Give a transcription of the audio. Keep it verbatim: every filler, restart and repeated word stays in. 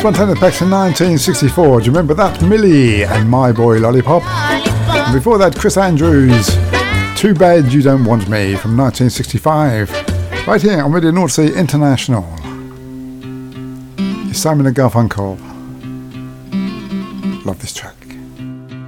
Spontaneous Pax in nineteen sixty-four. Do you remember that? Millie and My Boy Lollipop. And before that, Chris Andrews, Too Bad You Don't Want Me from nineteen sixty-five. Right here on Radio North Sea International. It's Simon and Garfunkel. Love this track.